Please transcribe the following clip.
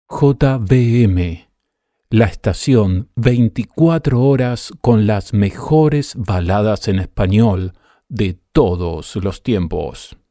JVM, la estación 24 horas con las mejores baladas en español de todos los tiempos.